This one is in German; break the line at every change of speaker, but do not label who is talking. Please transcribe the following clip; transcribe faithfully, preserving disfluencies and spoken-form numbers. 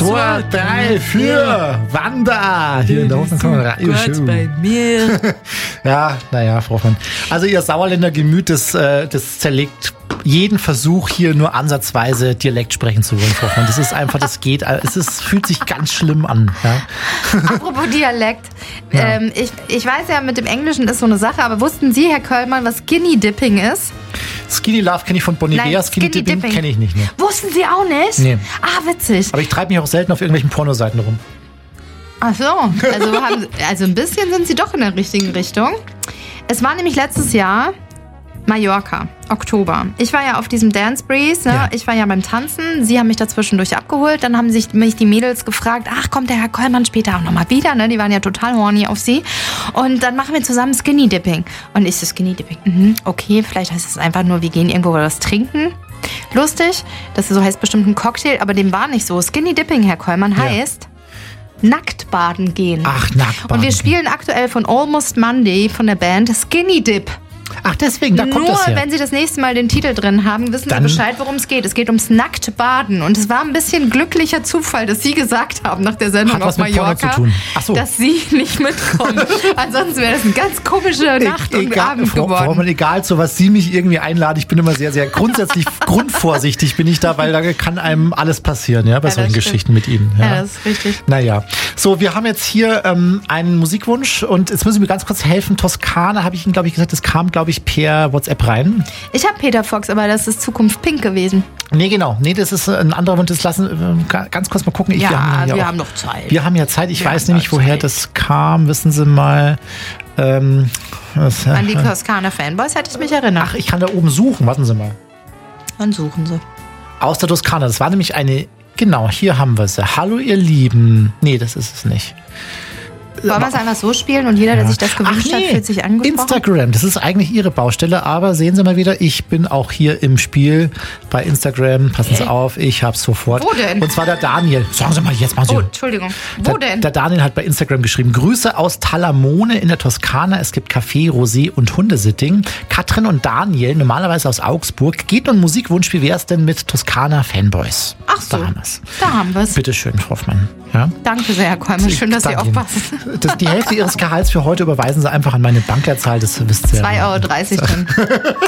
zwei, drei, vier. Wanda. Hier in der Hofmann-Kamera.
Gott bei mir.
Ja, naja, Frau Hoffmann. Also ihr Sauerländer Gemüt, das, äh, das zerlegt jeden Versuch, hier nur ansatzweise Dialekt sprechen zu wollen, Frau Hoffmann. Das ist einfach, das geht, es ist, fühlt sich ganz schlimm an. Ja.
Apropos Dialekt.
Ja.
Ähm, ich, ich weiß ja, mit dem Englischen ist so eine Sache, aber wussten Sie, Herr Köllmann, was Skinny Dipping ist?
Skinny Love kenne ich von Bon Iver, Skinny, Skinny Dipping, Dipping. kenne ich nicht. Ne?
Wussten Sie auch nicht?
Nee.
Ah, witzig.
Aber ich treibe mich auch selten auf irgendwelchen Pornoseiten rum.
Ach so, also, haben, also ein bisschen sind Sie doch in der richtigen Richtung. Es war nämlich letztes Jahr Mallorca, Oktober. Ich war ja auf diesem Dance Breeze, ne? Ja. Ich war ja beim Tanzen. Sie haben mich da zwischendurch abgeholt. Dann haben sich mich die Mädels gefragt, ach, kommt der Herr Köllmann später auch nochmal wieder? Ne? Die waren ja total horny auf sie. Und dann machen wir zusammen Skinny Dipping. Und ich so, Skinny Dipping, mhm, okay, vielleicht heißt es einfach nur, wir gehen irgendwo was trinken. Lustig, das so heißt bestimmt ein Cocktail, aber dem war nicht so. Skinny Dipping, Herr Köllmann,
ja.
heißt nackt baden gehen.
Ach, nackt baden.
Und wir spielen aktuell von Almost Monday von der Band Skinny Dip.
Ach, deswegen, da kommt
Nur,
das her.
wenn Sie das nächste Mal den Titel drin haben, wissen
Dann
Sie Bescheid, worum es geht. Es geht ums nackt Baden. Und es war ein bisschen glücklicher Zufall, dass Sie gesagt haben nach der Sendung
Hat
auf
was mit
Mallorca,
Porno zu tun. Ach so.
dass Sie nicht mitkommen. Ansonsten wäre das eine ganz komische Nacht und
egal,
Abend
Frau,
geworden.
Frau Hoffmann, egal, zu was Sie mich irgendwie einladen, ich bin immer sehr, sehr grundsätzlich grundvorsichtig bin ich da, weil da kann einem alles passieren, ja, bei
Ja,
solchen
das
Geschichten mit Ihnen. Ja.
Ja, das ist richtig.
Naja, so, wir haben jetzt hier ähm, einen Musikwunsch und jetzt müssen Sie mir ganz kurz helfen. Toskana, habe ich Ihnen, glaube ich, gesagt, das kam, glaube ich, per WhatsApp rein.
Ich habe Peter Fox, aber das ist Zukunft Pink gewesen.
Nee, genau. Nee, das ist ein anderer Wunsch. Das lassen wir ganz kurz mal gucken. Ich,
Ja,
wir haben, ja
wir
auch,
haben noch Zeit.
Wir haben ja Zeit. Ich
Wir
weiß
haben
nämlich,
noch
woher
Zeit.
das kam. Wissen Sie mal. Ähm, was,
An die Toskana Fanboys hätte ich mich erinnert.
Ach, ich kann da oben suchen. Warten Sie mal.
Dann suchen Sie.
Aus der Toskana. Das war nämlich eine. Genau, hier haben wir sie. Hallo, ihr Lieben. Nee, das ist es nicht.
Wollen wir es einfach so spielen und jeder, der sich das gewünscht
Ach nee,
hat, fühlt sich angesprochen?
Instagram, das ist eigentlich Ihre Baustelle, aber sehen Sie mal wieder, ich bin auch hier im Spiel bei Instagram. Passen Sie auf, ich hab's sofort.
Wo denn?
Und zwar der Daniel. Sagen Sie mal, jetzt machen Sie.
Oh, Entschuldigung. Wo
der,
denn?
Der Daniel hat bei Instagram geschrieben, Grüße aus Talamone in der Toskana. Es gibt Kaffee, Rosé und Hundesitting. Katrin und Daniel, normalerweise aus Augsburg. Geht nun Musikwunsch, wie wär's denn mit Toskana Fanboys?
Ach so,
Da haben wir's.
da haben wir es.
Bitte schön, Frau Hoffmann. Ja?
Danke sehr, Herr Kolmer. Schön, dass Sie
Danke Ihnen.
aufpassen.
Das, die Hälfte Ihres Gehalts für heute überweisen Sie einfach an meine Bankerzahl, das wisst ihr.
zwei Euro dreißig dann.